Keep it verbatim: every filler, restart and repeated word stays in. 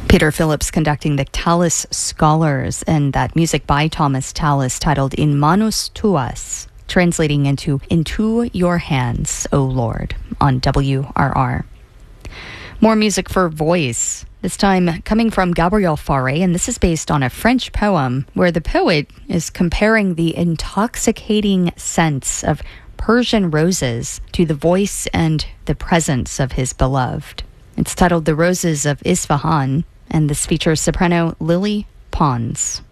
Peter Phillips conducting the Tallis Scholars and that music by Thomas Tallis titled In Manus Tuas, translating into Into Your Hands, O Lord, on W R R. More music for voice, this time coming from Gabriel Fauré, and this is based on a French poem where the poet is comparing the intoxicating scents of Persian roses to the voice and the presence of his beloved. It's titled The Roses of Isfahan, and this features soprano Lily Pons.